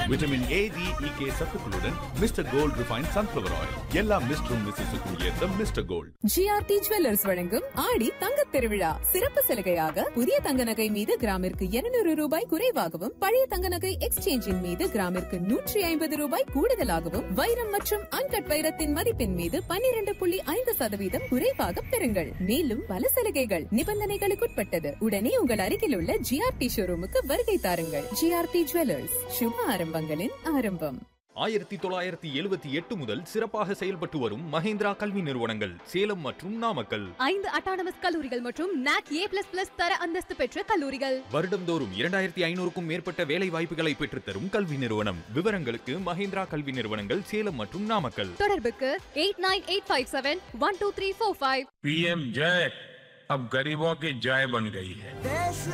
Vitamin A, D, E, K சத்துக்களுடன் mister gold refined sunflower oil. எல்லா மிஸ்டரும் மிஸ்ஸஸுக்கும் ஏற்ற mister gold. GRT jewellers வழங்கும் ஆடி தங்கத் திருவிழா சிறப்பு சலுகையாக புதிய தங்க நகை மீது கிராமிற்கு 200 ரூபாய் குறைவாகவும், பழைய தங்க நகை எக்ஸ்சேஞ்சின் மீது கிராமிற்கு 150 ரூபாய் கூடுதலாகவும், வைரம் மற்றும் அன்கட் வைரத்தின் மதிப்பின் மீது 12.5% குறைவாக பெறுங்கள். மேலும் பல சலுகைகள் நிபந்தனைகளுக்குட்பட்டது. உடனே உங்கள் அருகில் உள்ள ஜிஆர்டி ஷோரூமுக்கு வருகை தாருங்கள். ஜிஆர்டி ஜுவல்லர்ஸ், சுப ஆரம்பங்களின் ஆரம்பம். 1978 முதல் சிறப்பாக செயல்பட்டு வரும் மஹேந்திரா கல்வி நிறுவனங்கள் சேலம் மற்றும் நாமக்கல். 5 அட்டானமஸ் கல்லூரிகள் மற்றும் NAC A++ தர அந்தஸ்து பெற்ற கல்லூரிகள். வருடம்தோறும் 2500க்கும் மேற்பட்ட வேலை வாய்ப்புகளை பெற்றுத்தரும் கல்வி நிறுவனம். விவரங்களுக்கு மஹேந்திரா கல்வி நிறுவனங்கள் சேலம் மற்றும் நாமக்கல். தொடர்புக்கு 8985712345. PM जय अब गरीबों की जय बन गई है.